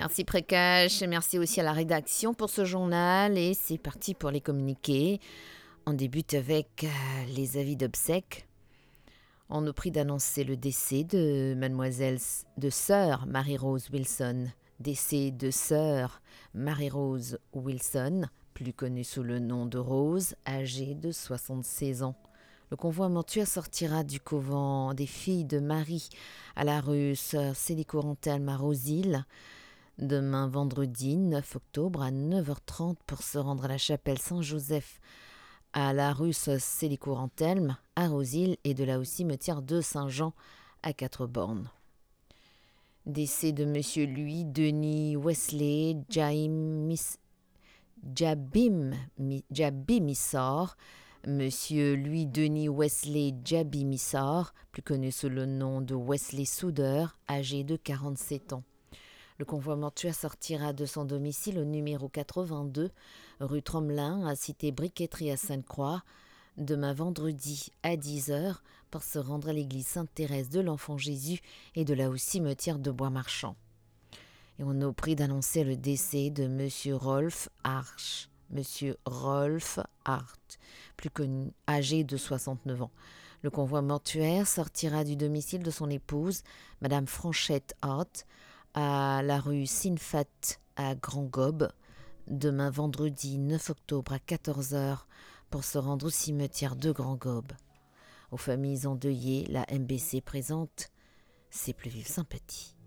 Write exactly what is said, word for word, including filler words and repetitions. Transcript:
Merci Prekash, merci aussi à la rédaction pour ce journal et c'est parti pour les communiqués. On débute avec euh, les avis d'obsèques. On nous prie d'annoncer le décès de mademoiselle de sœur Marie-Rose Wilson. Décès de sœur Marie-Rose Wilson, plus connue sous le nom de Rose, âgée de soixante-seize ans. Le convoi mortuaire sortira du couvent des filles de Marie à la rue Sœur Célie-Corentelme à Rosille demain vendredi neuf octobre à neuf heures trente pour se rendre à la chapelle Saint-Joseph à la rue Sœur Célie-Corentelme à Rosille et de là au cimetière de Saint-Jean à Quatre-Bornes. Décès de Monsieur Louis Denis Wesley James Jabim Jabimissor. Monsieur Louis Denis Wesley Jabimissor, plus connu sous le nom de Wesley Souder, âgé de quarante-sept ans. Le convoi mortuaire sortira de son domicile au numéro quatre-vingt-deux, rue Tromelin, à Cité Briqueterie à Sainte-Croix, demain vendredi à dix heures pour se rendre à l'église Sainte-Thérèse de l'Enfant Jésus et de là au cimetière de Bois-Marchand. Et on nous prie d'annoncer le décès de Monsieur Rolf Arch. Monsieur Rolf Hart, plus connu, âgé de soixante-neuf ans. Le convoi mortuaire sortira du domicile de son épouse, Madame Franchette Hart, à la rue Sinfat à Grand-Gobe, demain vendredi neuf octobre à quatorze heures pour se rendre au cimetière de Grand-Gobe. Aux familles endeuillées, la M B C présente ses plus vives sympathies.